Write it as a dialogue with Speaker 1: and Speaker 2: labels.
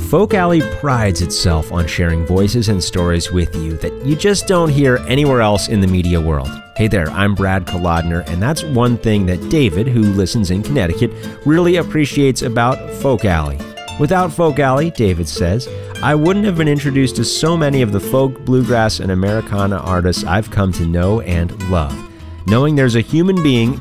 Speaker 1: Folk Alley prides itself on sharing voices and stories with you that you just don't hear anywhere else in the media world. Hey there, I'm Brad Kolodner, and that's one thing that David, who listens in Connecticut, really appreciates about Folk Alley. Without Folk Alley, David says, I wouldn't have been introduced to so many of the folk, bluegrass, and Americana artists I've come to know and love. Knowing there's a human being